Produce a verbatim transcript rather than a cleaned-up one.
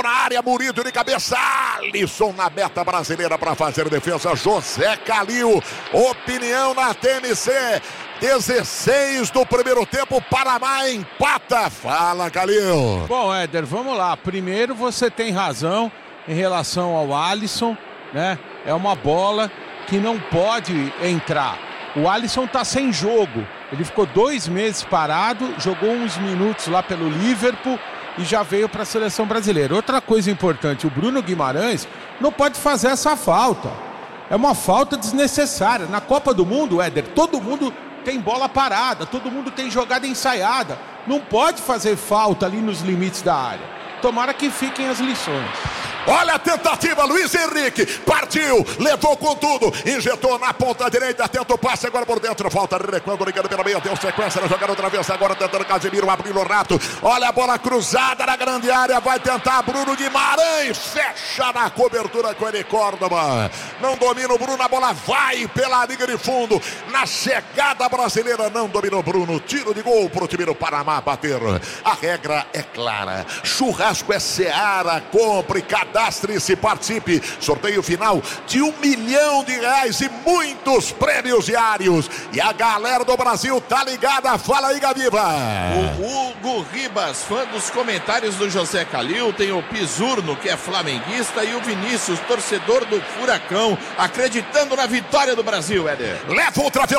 na área, Murilo de cabeça, Alisson na meta brasileira para fazer defesa, José Calil, opinião na T M C, dezesseis do primeiro tempo, Panamá empata, fala Calil. Bom, Éder, vamos lá, primeiro você tem razão em relação ao Alisson, né, é uma bola que não pode entrar, o Alisson tá sem jogo, ele ficou dois meses parado, jogou uns minutos lá pelo Liverpool, e já veio para a seleção brasileira. Outra coisa importante, o Bruno Guimarães não pode fazer essa falta. É uma falta desnecessária. Na Copa do Mundo, Éder, todo mundo tem bola parada, todo mundo tem jogada ensaiada. Não pode fazer falta ali nos limites da área. Tomara que fiquem as lições. Olha a tentativa, Luiz Henrique, partiu, levou com tudo, injetou na ponta direita, tenta o passe agora por dentro, falta recuando, ligando pela meia, deu sequência na jogada outra vez, agora tentando Casemiro, abriu o rato, olha a bola cruzada na grande área, vai tentar Bruno Guimarães, fecha na cobertura com ele, Córdoba, não domina o Bruno, a bola vai pela liga de fundo, na chegada brasileira, não dominou Bruno, tiro de gol pro time do Panamá bater, a regra é clara, churrasco é Seara, compre, cadastre-se, participe, sorteio final de um milhão de reais e muitos prêmios diários, e a galera do Brasil tá ligada, fala aí Gaviva. O Hugo Ribas, fã dos comentários do José Calil, tem o Pisurno, que é flamenguista, e o Vinícius, torcedor do Furacão, acreditando na vitória do Brasil, Éder. Leva outra vez